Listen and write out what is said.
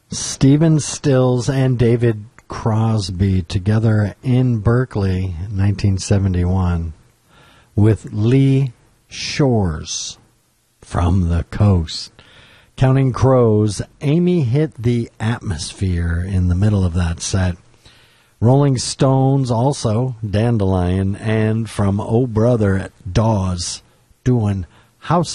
Stephen Stills and David Crosby together in Berkeley, 1971, with Lee Shores from the Coast. Counting Crows, Amy hit the atmosphere in the middle of that set. Rolling Stones, also Dandelion, and from Oh Brother, Dawes, doing House